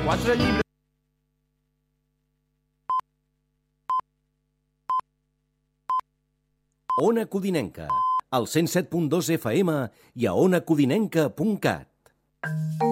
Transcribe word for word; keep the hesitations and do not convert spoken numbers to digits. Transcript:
Quatre llibres. Ona Codinenca, al cent set punt dos F M i a ona codinenca punt cat.